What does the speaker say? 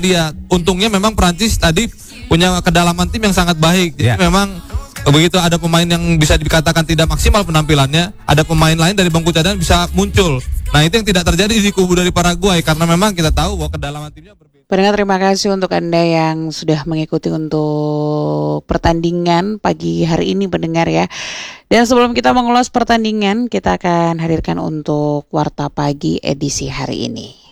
dia. Untungnya memang Prancis tadi punya kedalaman tim yang sangat baik. Jadi memang begitu ada pemain yang bisa dikatakan tidak maksimal penampilannya, ada pemain lain dari bangku cadangan bisa muncul. Nah, itu yang tidak terjadi di kubu dari Paraguay karena memang kita tahu bahwa kedalaman timnya berbeda. Pendengar, terima kasih untuk Anda yang sudah mengikuti untuk pertandingan pagi hari ini, pendengar ya. Dan sebelum kita mengulas pertandingan, kita akan hadirkan untuk Warta Pagi edisi hari ini.